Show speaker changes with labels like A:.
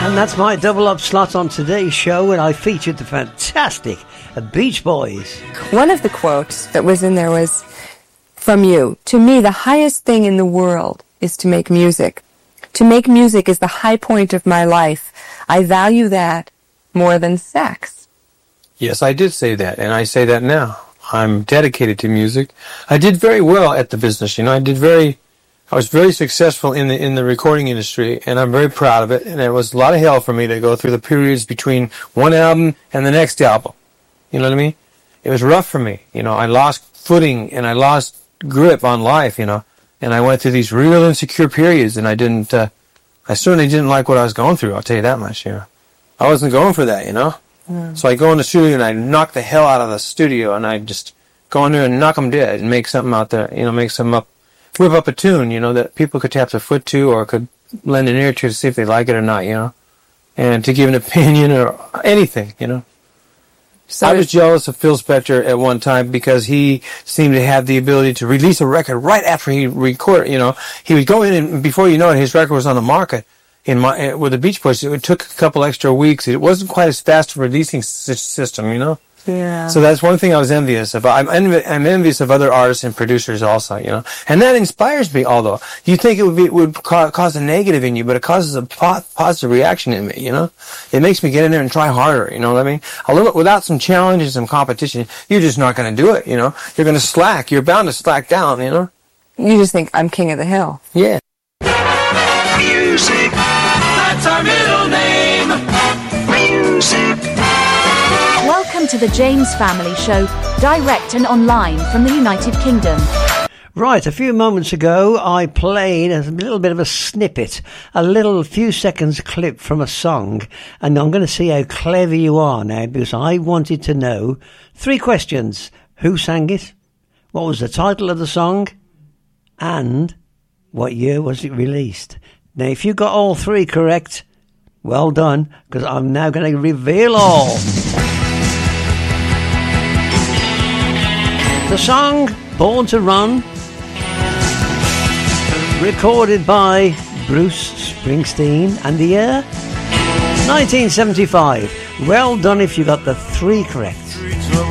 A: And that's my double up slot on today's show, and I featured the fantastic Beach Boys.
B: One of the quotes that was in there was from you: "To me, the highest thing in the world is to make music. To make music is the high point of my life. I value that more than sex."
C: Yes, I did say that, and I say that now. I'm dedicated to music. I did very well at the business, you know. I was very successful in the recording industry, and I'm very proud of it. And it was a lot of hell for me to go through the periods between one album and the next album. You know what I mean? It was rough for me. You know, I lost footing and I lost grip on life, you know. And I went through these real insecure periods, and I certainly didn't like what I was going through, I'll tell you that much, you know. I wasn't going for that, you know. So I go in the studio and I knock the hell out of the studio, and I just go in there and knock them dead and make something out there, you know, whip up a tune, you know, that people could tap their foot to or could lend an ear to see if they like it or not, you know, and to give an opinion or anything, you know. So I was jealous of Phil Spector at one time because he seemed to have the ability to release a record right after he recorded, you know. He would go in and before you know it, his record was on the market. With the Beach Boys, it took a couple extra weeks. It wasn't quite as fast a releasing system, you know.
B: Yeah.
C: So that's one thing I was envious of. I'm envious of other artists and producers also, you know. And that inspires me, although. You think it would cause a negative in you, but it causes a positive reaction in me, you know. It makes me get in there and try harder, you know what I mean? Without some challenges and competition, you're just not going to do it, you know. You're going to slack. You're bound to slack down, you know.
B: You just think, I'm king of the hill.
C: Yeah.
D: Music, that's our middle name. Music.
E: Welcome to the James Family Show, direct and online from the United Kingdom.
A: Right, a few moments ago I played a little bit of a snippet, a few seconds clip from a song, and I'm going to see how clever you are now, because I wanted to know 3 questions. Who sang it? What was the title of the song? And what year was it released? Now, if you got all 3 correct, well done, because I'm now going to reveal all. The song, Born to Run, recorded by Bruce Springsteen, and the year 1975. Well done if you got the 3 correct.